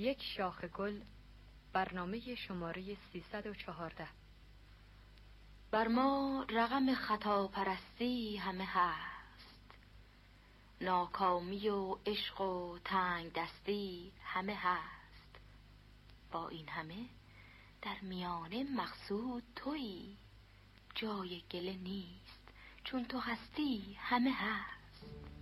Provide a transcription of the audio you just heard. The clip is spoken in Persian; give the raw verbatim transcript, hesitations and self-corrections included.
یک شاخ گل، برنامه شماره سیصد و چهارده. بر ما رقم خطا پرستی همه هست، ناکامی و عشق و تنگ دستی همه هست. با این همه در میانه مقصود تویی، جای گله نیست چون تو هستی همه هست.